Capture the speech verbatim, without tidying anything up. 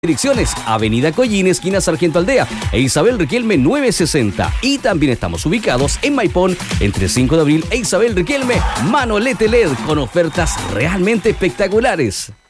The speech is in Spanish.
Direcciones: Avenida Collín, esquina Sargento Aldea, e Isabel Riquelme nueve sesenta. Y también estamos ubicados en Maipón, entre cinco de abril e Isabel Riquelme. Manolete L E D, con ofertas realmente espectaculares.